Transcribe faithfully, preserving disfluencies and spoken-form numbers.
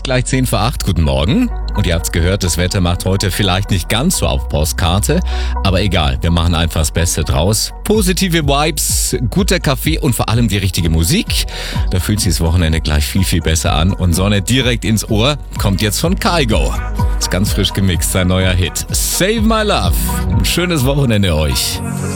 ist gleich zehn vor acht. Guten Morgen. Und ihr habt's gehört, das Wetter macht heute vielleicht nicht ganz so auf Postkarte. Aber egal, wir machen einfach das Beste draus. Positive Vibes, guter Kaffee und vor allem die richtige Musik. Da fühlt sich das Wochenende gleich viel, viel besser an. Und Sonne direkt ins Ohr kommt jetzt von Kygo. Ist ganz frisch gemixt, sein neuer Hit. Save My Love. Ein schönes Wochenende euch.